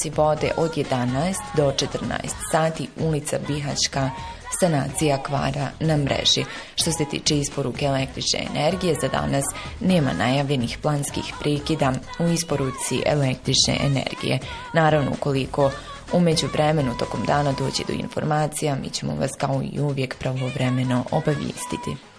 isporuci vode od 11 do 14 sati, ulica Bihaćka, sanacija kvara na mreži. Što se tiče isporuke električne energije, za danas nema najavljenih planskih prekida u isporuci električne energije. Naravno, ukoliko u međuvremenu tokom dana dođe do informacija, mi ćemo vas kao i uvijek pravovremeno obavijestiti.